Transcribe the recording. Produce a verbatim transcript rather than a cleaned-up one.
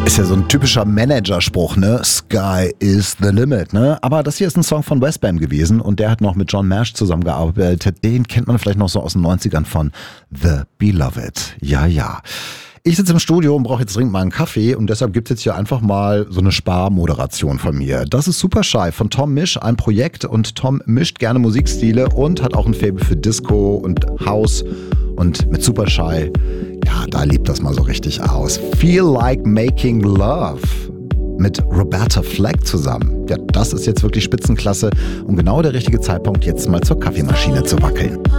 Ist ja so ein typischer Managerspruch, ne? Sky is the limit, ne? Aber das hier ist ein Song von Westbam gewesen und der hat noch mit John Mash zusammengearbeitet. Den kennt man vielleicht noch so aus den neunzigern von The Beloved. Ja, ja. Ich sitze im Studio und brauche jetzt dringend mal einen Kaffee und deshalb gibt es jetzt hier einfach mal so eine Sparmoderation von mir. Das ist Super Shy von Tom Misch, ein Projekt, und Tom mischt gerne Musikstile und hat auch ein Faible für Disco und House, und mit Super Shy, ja, da lebt das mal so richtig aus. Feel Like Making Love mit Roberta Flack zusammen. Ja, das ist jetzt wirklich Spitzenklasse und genau der richtige Zeitpunkt, jetzt mal zur Kaffeemaschine zu wackeln.